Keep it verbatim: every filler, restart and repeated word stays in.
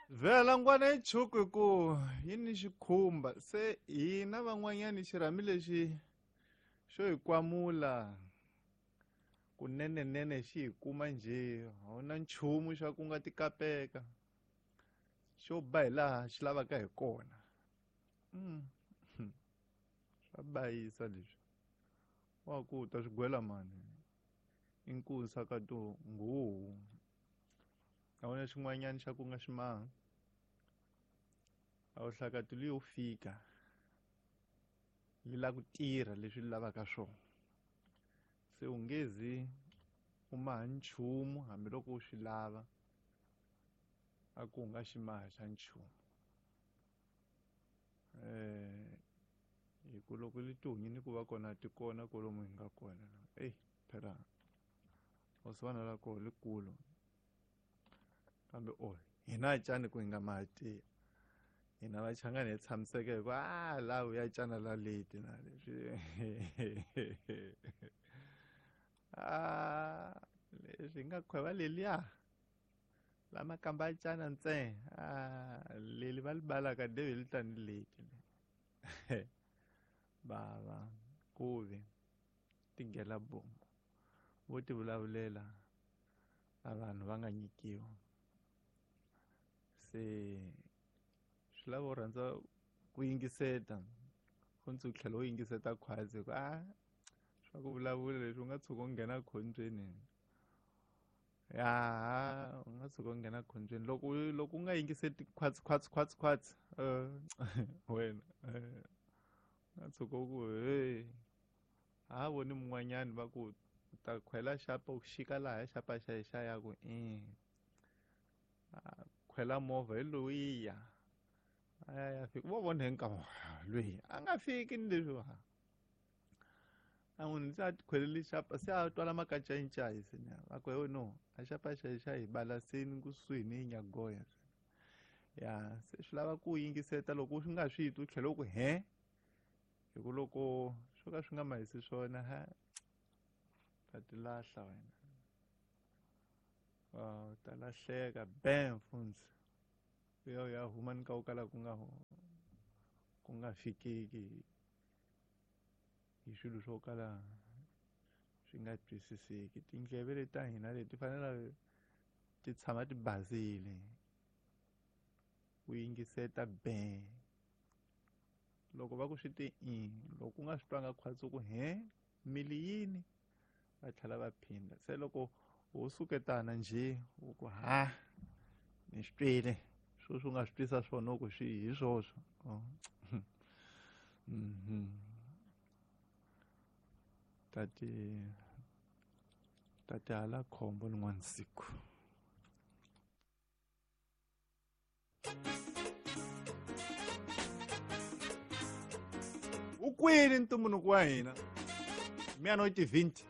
vhela ngwana hi chuku ku yini xikhumba se hina van'wanyani xirhami lexi xo hi kwamula kunenenene xi hi kuma njhe a wu na nchumu xa ku nga ti kapeka xo ba hi laha xi lavaka hi kona mm. swa bayisa leswi wa ku ta swigwela mani inkusa ka to nguhu a wu na xin'wanyana xa ku nga ximanga a wu hlakatilo yo fika yi la ku tirha leswi lavaka swona se u nge zi u maha nchumu hambiloko u swi lava a ku nga ximaha xa nchumu eh hi ku loko le tihunyi ku va kona ti kona kolomu hi nga kona eyi phela u swi vona la koho likulu kambe o hina cani ku hi nga mahati hina vachangani hi tshamiseke hi ku a la u ya cana la leti na leswi a leswi nga khweva leliya lama kamba cana ntse a leli va li balaka devi li tani leti bava kuvi tingela bomu vo ti vulavulela a vanhu va nga nyikiwa se swi lava u rhandza ku yingiseta funtsi u tlhela u yingiseta khwatsi ku a swa ku vulavula leswi u nga tshuka u nghena khombyeni ya u nga tshuka u nghena khombyeni loko loko u nga yingiseti khwatsi khwatsi khwatsi khwatsi wena nga tshuka u ku he ha voni mun'wanyani va ku ta khwela xapa u xika laha xapa xa hi xa ya ku i khwela movha hi loyiya a ya fika vo vona hi nkama loyi a nga fiki ni leswi a munhu se a ti khweleli xapa se a twala makacayicayi se ni va ku no a xapa xa xa hi balasini kusuhi ni nyagoya ya se swi lava ku yingiseta loko swi nga swi twi u tlhela u ku he hi ku loko swo ka swi nga mahisi swona ha ta ti lahla wena u ta lahleka bam mfundzi u ya u ya huma ni ka u kala ku nga ku nga fikeki hi swilo swo kala swi nga twisiseki tindleve leti ta hina leti fanela ti tshama ti basile u yingiseta be loko va ku swi ti i loko u nga swi twanga khwatsi ku he mili yini va tlhela va phinda se loko u suketana njhe u ku ha ni swi twile swo swi nga swi twisa swona ku swi hi swoswo tati tati hala khombo lin'wana siku u kwini ntumbuluko wa hina mi ya no ti vhinti